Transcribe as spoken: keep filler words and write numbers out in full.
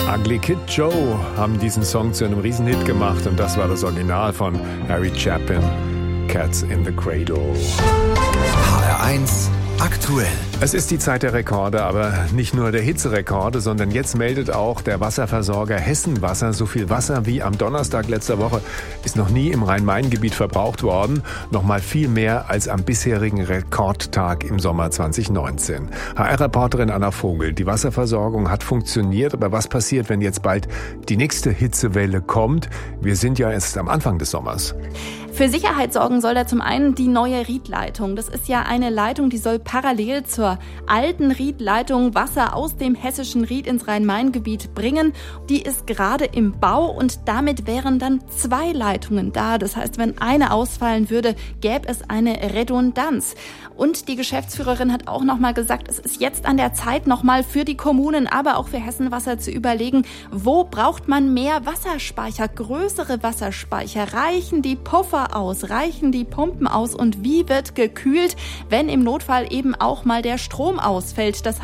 Ugly Kid Joe haben diesen Song zu einem Riesenhit gemacht und das war das Original von Harry Chapin, Cats in the Cradle. H R eins aktuell. Es ist die Zeit der Rekorde, aber nicht nur der Hitzerekorde, sondern jetzt meldet auch der Wasserversorger Hessen Wasser. So viel Wasser wie am Donnerstag letzter Woche ist noch nie im Rhein-Main-Gebiet verbraucht worden. Nochmal viel mehr als am bisherigen Rekordtag im Sommer zwanzig neunzehn. H R-Reporterin Anna Vogel, die Wasserversorgung hat funktioniert, aber was passiert, wenn jetzt bald die nächste Hitzewelle kommt? Wir sind ja erst am Anfang des Sommers. Für Sicherheit sorgen soll da zum einen die neue Riedleitung. Das ist ja eine Leitung, die soll parallel zur alten Riedleitung Wasser aus dem hessischen Ried ins Rhein-Main-Gebiet bringen. Die ist gerade im Bau und damit wären dann zwei Leitungen da. Das heißt, wenn eine ausfallen würde, gäbe es eine Redundanz. Und die Geschäftsführerin hat auch nochmal gesagt, es ist jetzt an der Zeit, nochmal für die Kommunen, aber auch für Hessen Wasser zu überlegen, wo braucht man mehr Wasserspeicher, größere Wasserspeicher? Reichen die Puffer aus? Reichen die Pumpen aus? Und wie wird gekühlt, wenn im Notfall eben auch mal der Strom ausfällt? Das